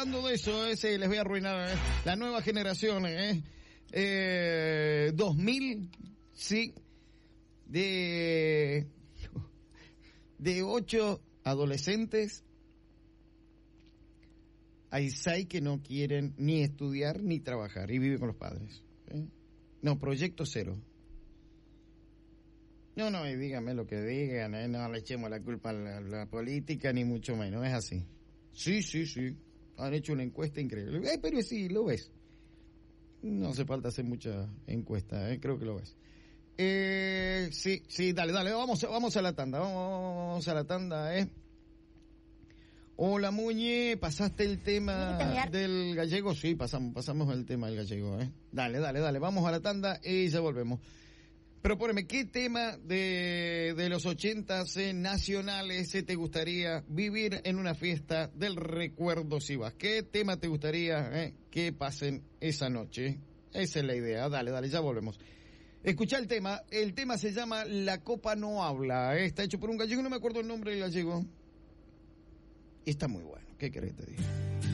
hablando de eso, les voy a arruinar, la nueva generación, 2000, sí, de 8 adolescentes, hay 6 que no quieren ni estudiar ni trabajar y viven con los padres. No, proyecto cero. No, y dígame lo que digan, no le echemos la culpa a la política, ni mucho menos, es así. Sí, han hecho una encuesta increíble. Pero sí, lo ves. No hace falta hacer mucha encuesta, creo que lo ves. Sí, dale, vamos a la tanda, vamos a la tanda, Hola, Muñe, ¿pasaste el tema del gallego? Sí, pasamos el tema del gallego, Dale, vamos a la tanda y ya volvemos. Propóneme, ¿qué tema de los 80s nacionales te gustaría vivir en una fiesta del recuerdo si vas? ¿Qué tema te gustaría que pasen esa noche? Esa es la idea, dale, ya volvemos. Escuchá el tema se llama La Copa No Habla, está hecho por un gallego, no me acuerdo el nombre del gallego. Está muy bueno, ¿qué querés que te diga?